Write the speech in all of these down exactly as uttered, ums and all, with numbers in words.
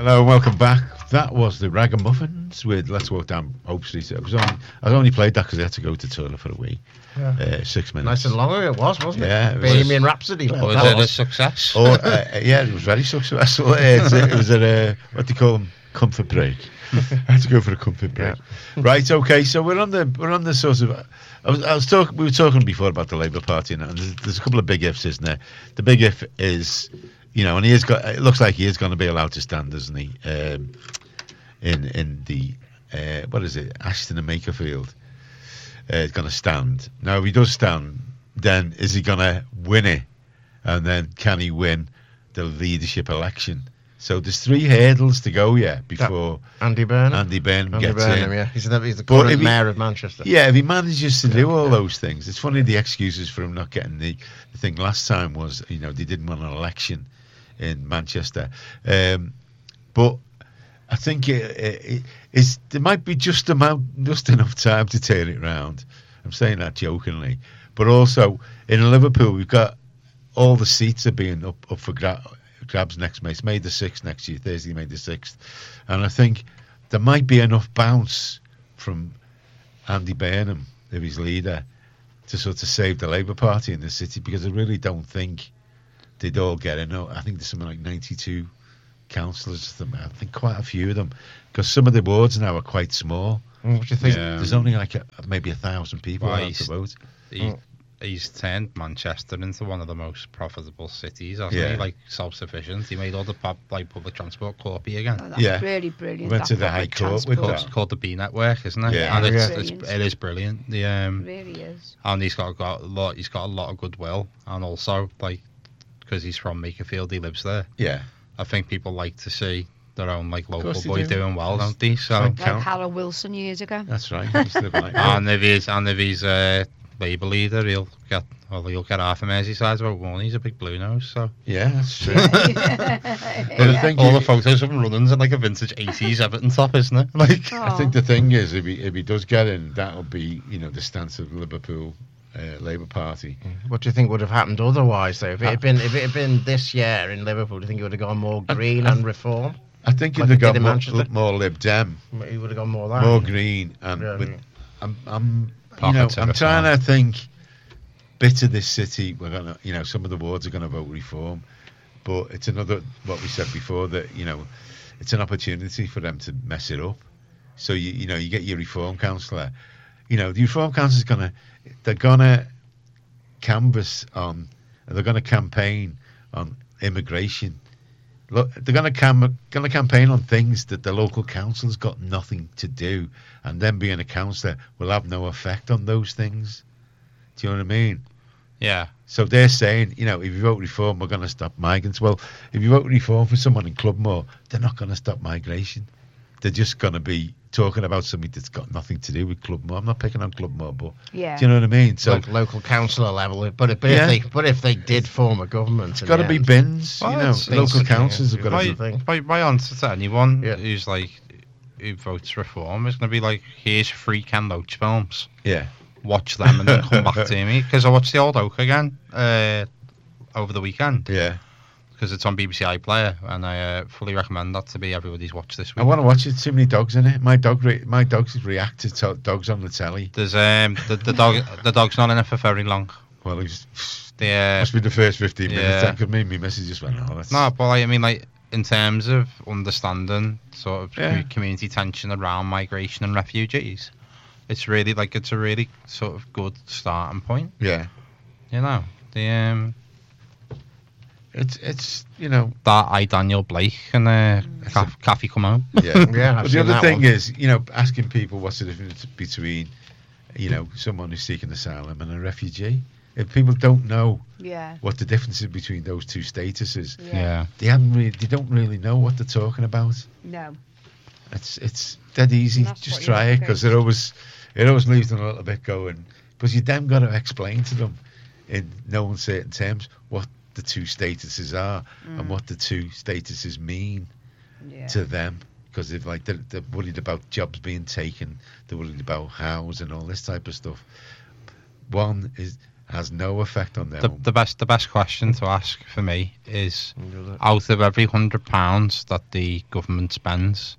Hello and welcome back. That was the Ragamuffins with Let's Walk Down Hope Street. It was only, I only played that because I had to go to toilet for a wee. Yeah. Uh, six minutes. Nice and long it was, wasn't it? Yeah. It Bohemian Rhapsody. Was it was. a success? Oh, uh, yeah, it was very successful. It, it was at a, what do you call them? Comfort break. I had to go for a comfort break. Yeah. Right, okay, so we're on the we're on the sort of I was I was talking we were talking before about the Labour Party, and there's, there's a couple of big ifs, isn't there? The big if is, you know, and he is got it looks like he is going to be allowed to stand, doesn't he? Um, in in the uh, what is it, Ashton and Makerfield, uh, is going to stand. Now, if he does stand, then is he going to win it, and then can he win the leadership election? So there's three hurdles to go yet before that Andy Burnham. Andy Burnham Andy gets Burnham, in. Yeah, he's the, he's the current he, mayor of Manchester. Yeah, if he manages to yeah, do all yeah. those things, it's funny the excuses for him not getting the, the thing last time was, you know, they didn't want an election in Manchester, um, but I think it, it, it is there might be just amount, just enough time to turn it round. I'm saying that jokingly, but also in Liverpool we've got all the seats are being up, up for grabs. Grabs next May. It's May the sixth next year, Thursday, May the sixth. And I think there might be enough bounce from Andy Burnham, if he's leader, to sort of save the Labour Party in the city, because I really don't think they'd all get in. I think there's something like ninety-two councillors. I think quite a few of them, because some of the wards now are quite small. Mm, what do you think? Yeah. There's only like a, maybe a thousand people well, allowed to vote. He, mm. He's turned Manchester into one of the most profitable cities, hasn't yeah. he? Like self-sufficient. He made all the pub, like public transport corpy again. Oh, that's yeah, really brilliant. Went to the High Court with that. It's called the B Network, isn't it? Yeah, and it's, yeah. it's, it is brilliant. The um, it really is. And he's got, got a lot. He's got a lot of goodwill, and also like because he's from Makerfield, he lives there. Yeah, I think people like to see their own like local boy do. doing well, don't they? So like Harold Wilson years ago. That's right. He's like and if he's and if he's a Labour leader, he'll get well, he'll get half a Merseyside's vote one. He's a big blue nose, so yeah, that's true. yeah. But I think all you, the photos of him running in like a vintage eighties Everton top, isn't it? Like, I think the thing is, if he if he does get in, that'll be, you know, the stance of the Liverpool uh, Labour Party. What do you think would have happened otherwise, though? If it had been if it had been this year in Liverpool, do you think it would have gone more green I, and reform? I think like it'd have gone more, more Lib Dem. He would have gone more that. More green, and yeah, with, yeah. I'm, I'm, you know, I'm trying to think. Bit of this city, we're gonna, you know, some of the wards are gonna vote reform, but it's another what we said before, that, you know, it's an opportunity for them to mess it up. So you, you know, you get your reform councillor, you know, the reform councillor's gonna, they're gonna canvass on, they're gonna campaign on immigration. Look, they're gonna cam, gonna campaign on things that the local council's got nothing to do, and them being a councillor will have no effect on those things. Do you know what I mean? Yeah. So they're saying, you know, if you vote reform, we're going to stop migrants. Well, if you vote reform for someone in Clubmore, they're not going to stop migration. They're just going to be talking about something that's got nothing to do with Clubmore. I'm not picking on Clubmore, but yeah. Do you know what I mean? So like local councillor level, but, but yeah. if they but if they did form a government, it's got to be bins. Well, you know, local councils have got my, to be. My, my answer to anyone yeah. who's like who votes reform is going to be like, here's free Ken Loach films. Yeah. Watch them and then come back to me, because I watched The Old Oak again uh, over the weekend. Yeah, because it's on B B C iPlayer, and I uh, fully recommend that to be everybody's watch this week. I want to watch it. Too many dogs in it. My dog, re- my dogs react to to dogs on the telly. There's um the, the dog the dog's not in it for very long. Well, he's the uh, must be the first fifteen yeah. minutes. That could mean me message just went. Oh, that's no, but like, I mean, like in terms of understanding sort of yeah. community tension around migration and refugees. It's really like it's a really sort of good starting point. Yeah, you know the um, it's it's you know that I Daniel Blake and uh, Caff- Kathy come home. Yeah, yeah. But the other thing one. is, you know, asking people what's the difference between, you know, someone who's seeking asylum and a refugee. If people don't know yeah. what the difference is between those two statuses, yeah, yeah. they haven't really, they don't really know what they're talking about. No, it's it's dead easy. Just try it, because it always. It always leaves them a little bit going, because you then got to explain to them in no uncertain terms what the two statuses are mm. and what the two statuses mean yeah. to them. Because if like they're, they're worried about jobs being taken, they're worried about house and all this type of stuff. One is has no effect on their The, home. the best the best question to ask for me is, Does it? out of every hundred pounds that the government spends,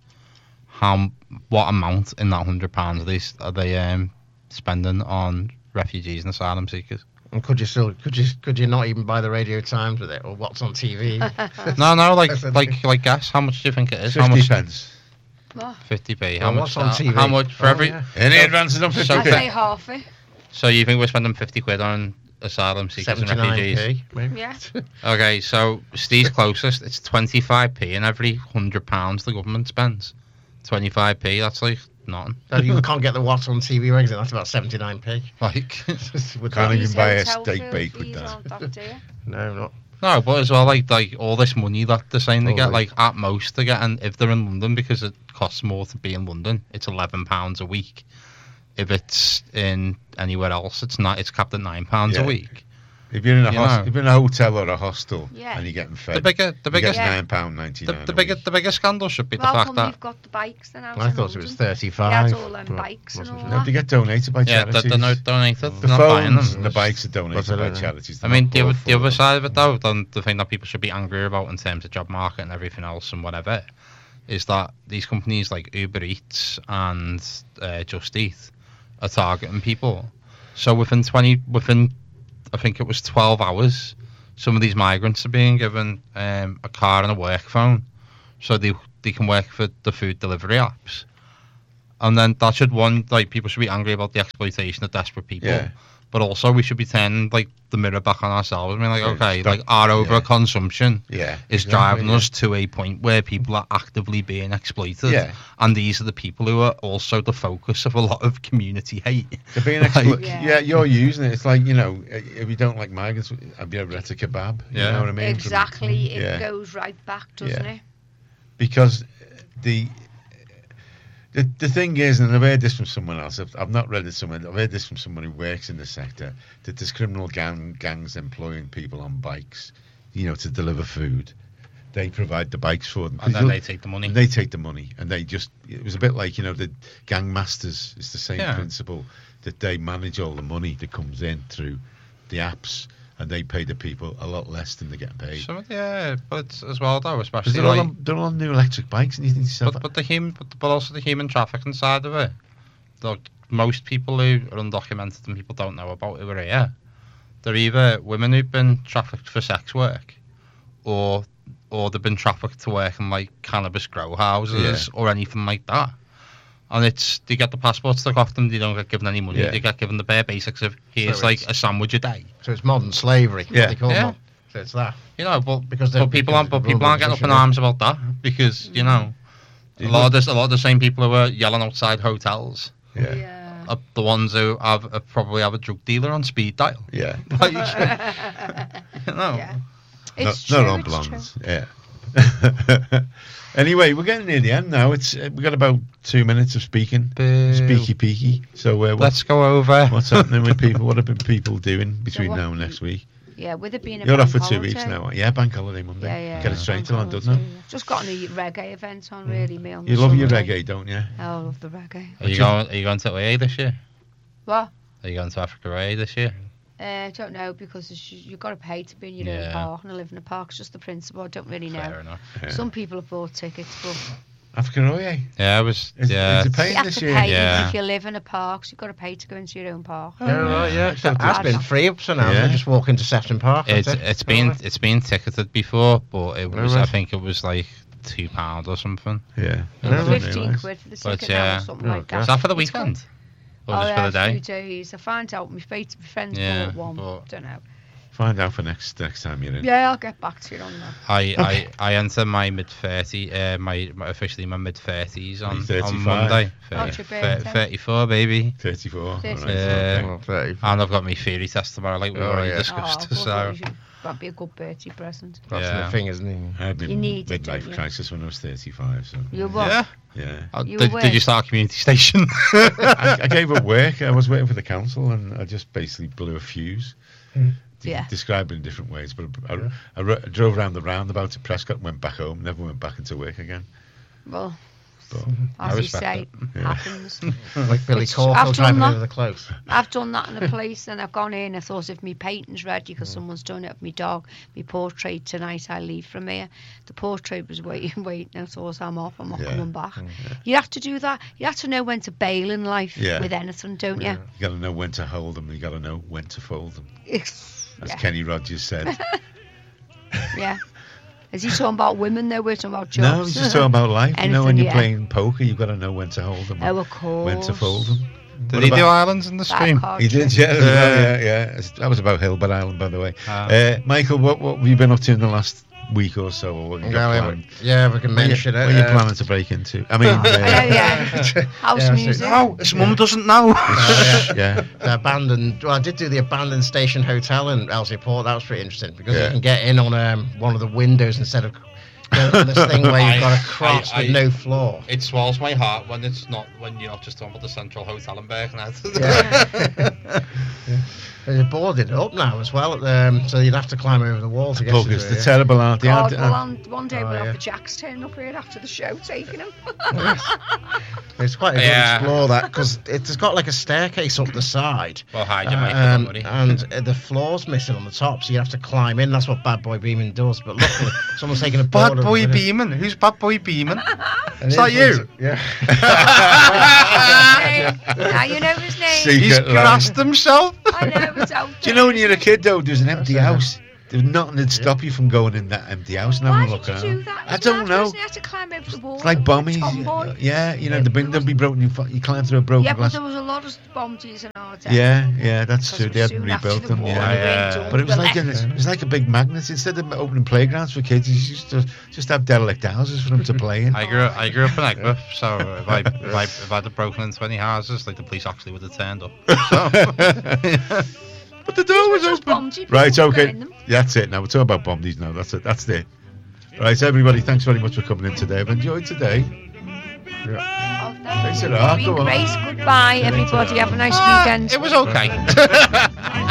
how what amount in that hundred pounds are they s- are they um, spending on refugees and asylum seekers? And could you still could you could you not even buy the Radio Times with it or what's on T V? No, no, like That's the like thing. like guess how much do you think it is? How Fifty much? pence. What? Fifty p. Well, How what's much? on uh, T V? How much for Oh, every? yeah. Any So- advances on fifty so I'd p? say half it. So you think we're spending fifty quid on asylum seekers and seventy-nine refugees? p, maybe. Yeah. Okay, so Steve's closest. It's twenty-five p in every hundred pounds the government spends. twenty-five p. That's like nothing. No, you can't get the what's on T V ratings, and that's about seventy-nine p. Like With Can't that. even These buy a hotel steak food bake with fees that. aren't that, do you? No, not. no, but as well, like like all this money that they're saying they Oh, get, right. like at most they're getting if they're in London because it costs more to be in London. It's eleven pounds a week. If it's in anywhere else, it's not. It's capped at nine pounds Yeah. a week. If you're in a You hos- know. if you're in a hotel or a hostel Yeah. and you're getting fed, The bigger, the you biggest, get Yeah. nine pound ninety the, nine. the bigger, the biggest scandal should be the Well, fact come that you've got the bikes then out I in thought it was London. thirty-five. They had all them Well, bikes and wasn't all it? No, that. they get donated by yeah, charities. they're, they're not donated. The They're not buying them. phones and the bikes are donated What's it, by uh, charities. I They're mean, not the other, bought the for other them. side of it, though, the, the thing that people should be angry about in terms of job market and everything else and whatever, is that these companies like Uber Eats and uh, Just Eat are targeting people. So within twenty, within I think it was twelve hours, some of these migrants are being given um, a car and a work phone, so they they can work for the food delivery apps. And then that should one like people should be angry about the exploitation of desperate people. Yeah. But also we should be turning like the mirror back on ourselves. I mean, like, Yeah, okay, stop- like our yeah. overconsumption Yeah, is exactly, driving yeah. us to a point where people are actively being exploited. Yeah. And these are the people who are also the focus of a lot of community hate. They're being Like- explo- Yeah. yeah. you're using it. It's like, you know, if you don't like migrants, have you ever had a kebab? You Yeah. know what I mean? From- Exactly. It Yeah. goes right back, doesn't Yeah. it? because the the the thing is, and I've heard this from someone else. I've, I've not read it somewhere. I've heard this from someone who works in the sector that there's criminal gang gangs employing people on bikes, you know, to deliver food. They provide the bikes for them. And then they take the money. And they take the money, and they just. It was a bit like, you know, the gang masters. It's the same Yeah. principle that they manage all the money that comes in through the apps, and they pay the people a lot less than they're getting paid. So, yeah, but as well though, Because especially they're, all like, on, they're all on new electric bikes, and you think to yourself, but, but the human, but, but also the human trafficking side of it. Like most people who are undocumented and people don't know about who are here, they're either women who've been trafficked for sex work, or or they've been trafficked to work in like cannabis grow houses or anything like that. And it's they get the passports took off them. They don't get given any money. Yeah. They get given the bare basics of here's So like it's- a sandwich a day. So it's modern slavery. Yeah. What they call Yeah. mod- So it's that. You know, but Because they're- but people because aren't but they're people aren't getting up in position, arms about that because you know a You lot look- of this a lot of the same people who are yelling outside hotels yeah, Yeah. are the ones who have, have probably have a drug dealer on speed dial. yeah. Like, you know. Yeah. No, It's not true, on it's blondes. Yeah. Anyway, we're getting near the end now. It's uh, we've got about two minutes of speaking, Boo. speaky peaky. So uh, Let's what's go over. what's happening with people? What have been people doing between what- now and next week? Yeah, with it being a You're off for bank two holiday. weeks now. Yeah, bank holiday Monday. Yeah, yeah. Get it straight bank on, doesn't it? holiday. Just got a reggae event on, really, me on You the love your Sunday. reggae, don't you? I love the reggae. Are you going? Are you going to O A this year? What? Are you going to Africa O A this year? Uh, I don't know, because it's, you've got to pay to be in your Yeah. own park, and I live in a park. It's just the principle. I don't really know. Fair enough. Yeah. Some people have bought tickets, but African Oye. Yeah, I was. Is, yeah. is it you paying have this to year? pay Yeah. if you live in a park. So you've got to pay to go into your own park. Yeah, right, yeah. So That's good. been free up to now. Yeah. So just walk into Sefton Park. It's that's it. it's been it's been ticketed before, but it was I Alright. think it was like two pound or something. Yeah. Yeah. I didn't Fifteen realise. quid for the But, ticket now, yeah. or something Oh, like God. Is that. that for the It's weekend? Or Oh, just yeah, for the a day? few days. I find out. My friends, my friends Yeah, bought one. but- Don't know. Find out for next next time you're in. Yeah, I'll get back to you on that. I, I, I enter my mid thirty, uh, my, my officially my mid thirties on, on thirty-five? Monday. What's your Thir- birthday? thirty-four, baby. thirty-four. thirty-four. All right. Yeah. Well, thirty. And I've got my theory test tomorrow, like we've Oh, already yeah. discussed. Oh, so that'd be a good birthday present. That's Yeah. the thing, isn't it? I had my You need it, don't midlife you? crisis when I was thirty-five. So You what? yeah. yeah. Uh, You did, were did you where? start a community station? I, I gave up work. I was waiting for the council, and I just basically blew a fuse. You Yeah. can describe it in different ways, but I, I, ro- I drove around the roundabout to Prescott and went back home. Never went back into work again. Well, But I As you respect say, it. Yeah. happens. Like Billy It's- I've Corfield done driving that. over the close. I've done that in a place, and I've gone in. I thought if my painting's ready because someone's done it of my dog, my portrait tonight. I leave from here. The portrait was waiting, waiting. I thought I'm off. I'm not Yeah. coming back. You have to do that. You have to know when to bail in life Yeah. with anything, don't Yeah. you? you got to know when to hold them. You got to know when to fold them. As Yeah. Kenny Rogers said. Yeah. Is he talking about women though? We're talking about jobs. No, he's just talking about life. You know, when Anything, you're yeah. playing poker, you've got to know when to hold them. Oh, of course. When to fold them. Did What he do about- Islands in the That stream? card He did, trick. yeah, yeah, yeah, yeah. That was about Hilbert Island, by the way. Ah. Uh, Michael, what, what have you been up to in the last week or so? Or what have you got Yeah, planned? we, yeah, we can What are you- mention what it. are you uh, planning to break into? I mean, Oh, uh, yeah. House Yeah, so- music. No, his mum doesn't know. uh, yeah. the abandoned. Well, I did do the abandoned station hotel in Elsie Port. That was pretty interesting because Yeah. you can get in on um, one of the windows instead of going on this thing where you've got a cross I- with I- no floor. It swells my heart when it's not when you're not just talking about the Central Hotel in Birkenhead. Yeah. They're boarded it up now as well. Um, so you'd have to climb over the wall to get to Buggers, it. they're yeah. terrible, aren't they? God, I- well, I- on, one day Oh, we'll yeah. have the Jacks turn up here after the show, taking them. It's quite a good Yeah. explore that because it's got like a staircase up the side. Well, hide your mic, Um, buddy. and uh, the floor's missing on the top, so you have to climb in. That's what Bad Boy Beeman does. But luckily, someone's taking a board. Bad up Boy with it. Beeman? Who's Bad Boy Beeman? And Is it that you? Yeah. Now you know his name. See- He's Secret line. grassed himself. I know it's out Do you know when there. you're a kid, though, there's an empty That's it. house. There's nothing that'd stop you from going in that empty house and Why having a did look you around. do that? I It was don't mad, know. wasn't it? You had to climb over the wall. It's like bombies. Tomboy. Yeah, you know, the bin don't be broken. You, fu- you climb through a broken Yeah, but glass. there was a lot of bombies in our day. Yeah, yeah, that's Because true. it They was hadn't soon after rebuilt the them. war, Yeah. they Yeah. went to But it was the like left. a, it was like a big magnet. Instead of opening playgrounds for kids, you used to just have derelict houses for them to play in. I grew up, I grew up in Egbert, so if I, if I if I'd have broken into any houses, like the police actually would have turned up. So. But the door was Just open. bombed you, people Right, were okay. in them. That's it. Now we're talking about bombies now. That's it. That's it. Right, everybody. Thanks very much for coming in today. I've enjoyed today. Oh, Thanks a thank lot. you. Go on. Grace, goodbye, everybody. Have a nice Uh, weekend. it was okay.